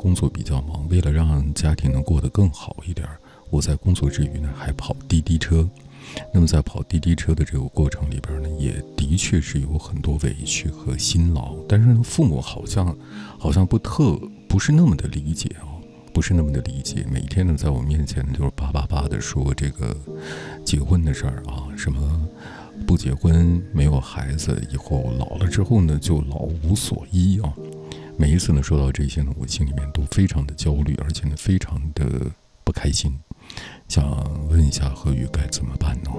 工作比较忙，为了让家庭能过得更好一点，我在工作之余呢还跑滴滴车。那么在跑滴滴车的这个过程里边呢，也的确是有很多委屈和辛劳，但是呢，父母好像不是那么的理解不是那么的理解。每天呢，在我面前就是叭叭叭的说这个结婚的事儿什么不结婚没有孩子，以后老了之后呢就老无所依每一次呢说到这些呢，我心里面都非常的焦虑，而且呢非常的不开心。想问一下何宇该怎么办呢？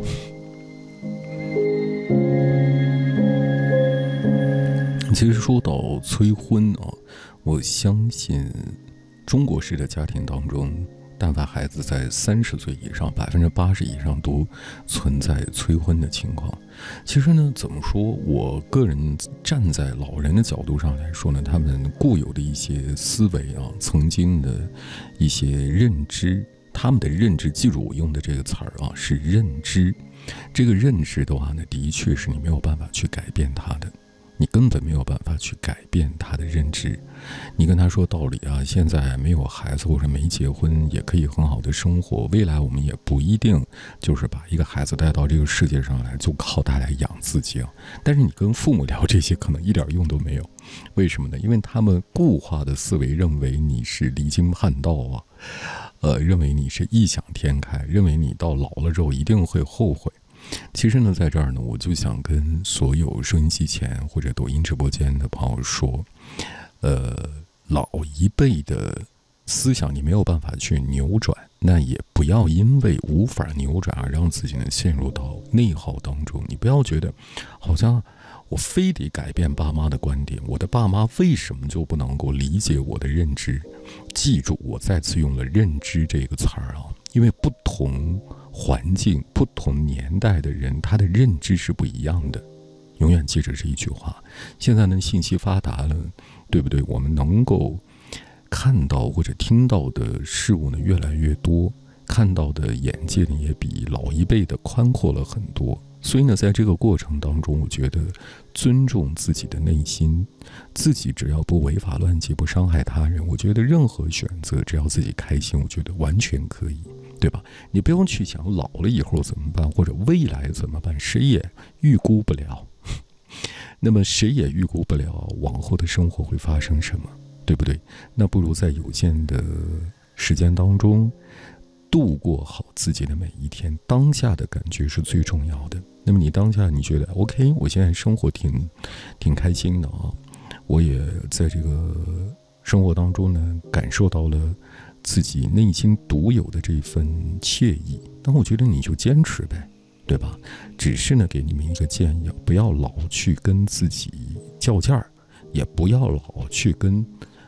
其实说到催婚我相信中国式的家庭当中，但凡孩子在30岁以上，80%以上都存在催婚的情况。其实呢，怎么说，我个人站在老人的角度上来说呢，他们固有的一些思维曾经的一些认知，他们的认知，记住我用的这个词儿是认知。这个认知的话呢，的确是你没有办法去改变它的，你根本没有办法去改变他的认知。你跟他说道理现在没有孩子或者没结婚也可以很好的生活，未来我们也不一定就是把一个孩子带到这个世界上来就靠他来养自己但是你跟父母聊这些可能一点用都没有。为什么呢？因为他们固化的思维认为你是离经叛道认为你是异想天开，认为你到老了之后一定会后悔。其实呢，在这儿呢，我就想跟所有收音机前或者抖音直播间的朋友说，老一辈的思想你没有办法去扭转，那也不要因为无法扭转而让自己呢陷入到内耗当中。你不要觉得好像我非得改变爸妈的观点，我的爸妈为什么就不能够理解我的认知？记住，我再次用了认知这个词儿因为不同环境、不同年代的人，他的认知是不一样的。永远记着这一句话。现在呢，信息发达了，对不对？我们能够看到或者听到的事物呢越来越多，看到的眼界呢也比老一辈的宽阔了很多。所以呢，在这个过程当中，我觉得尊重自己的内心，自己只要不违法乱纪，不伤害他人，我觉得任何选择只要自己开心，我觉得完全可以，对吧？你不用去想老了以后怎么办，或者未来怎么办，谁也预估不了。那么谁也预估不了往后的生活会发生什么，对不对？那不如在有限的时间当中度过好自己的每一天，当下的感觉是最重要的。那么你当下你觉得 OK， 我现在生活挺开心的我也在这个生活当中呢感受到了自己内心独有的这份惬意，那我觉得你就坚持呗，对吧？只是呢给你们一个建议，不要老去跟自己较劲儿，也不要老去跟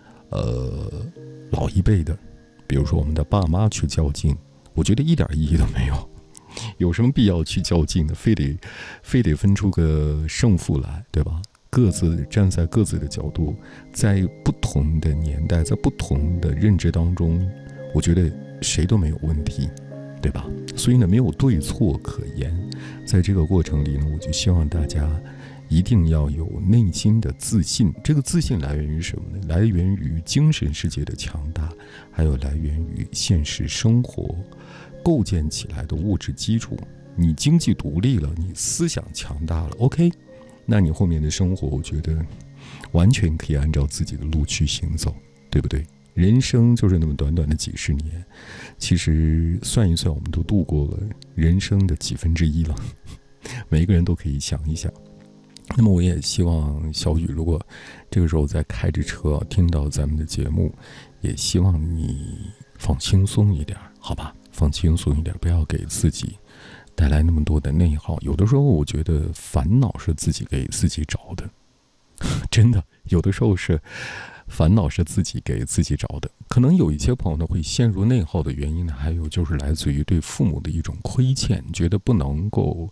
老一辈的比如说我们的爸妈去较劲，我觉得一点意义都没有。有什么必要去较劲的？非得分出个胜负来，对吧？各自站在各自的角度，在不同的年代，在不同的认知当中，我觉得谁都没有问题，对吧？所以呢，没有对错可言。在这个过程里呢，我就希望大家一定要有内心的自信。这个自信来源于什么呢？来源于精神世界的强大，还有来源于现实生活构建起来的物质基础。你经济独立了，你思想强大了 OK， 那你后面的生活我觉得完全可以按照自己的路去行走，对不对？人生就是那么短短的几十年，其实算一算我们都度过了人生的1/几了，每一个人都可以想一想。那么我也希望小雨如果这个时候在开着车听到咱们的节目，也希望你放轻松一点，好吧？放轻松一点，不要给自己带来那么多的内耗。有的时候我觉得烦恼是自己给自己找的，真的，有的时候是烦恼是自己给自己找的。可能有一些朋友呢会陷入内耗的原因呢，还有就是来自于对父母的一种亏欠，觉得不能够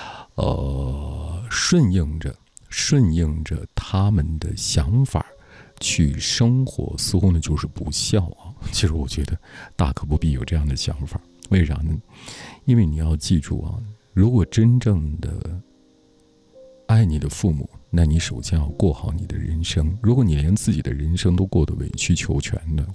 顺应着他们的想法去生活，似乎呢就是不孝其实我觉得大可不必有这样的想法。为啥呢？因为你要记住如果真正的爱你的父母，那你首先要过好你的人生。如果你连自己的人生都过得委曲求全的，